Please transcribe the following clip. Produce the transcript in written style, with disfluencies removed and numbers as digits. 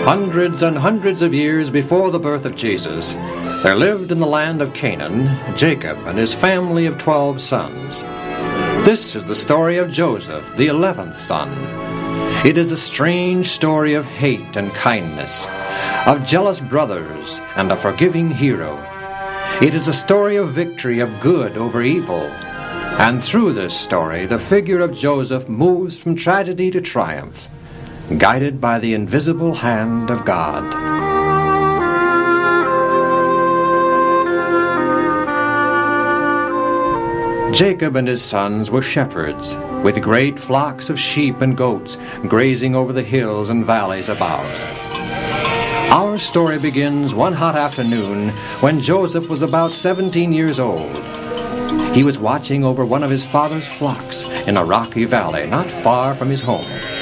Hundreds and hundreds of years before the birth of Jesus, there lived in the land of Canaan Jacob and his family of 12 sons. This is the story of Joseph, the 11th son. It is a strange story of hate and kindness, of jealous brothers and a forgiving hero. It is a story of victory of good over evil. And through this story, the figure of Joseph moves from tragedy to triumph, guided by the invisible hand of God. Jacob and his sons were shepherds, with great flocks of sheep and goats grazing over the hills and valleys about. Our story begins one hot afternoon when Joseph was about 17 years old. He was watching over one of his father's flocks in a rocky valley not far from his home.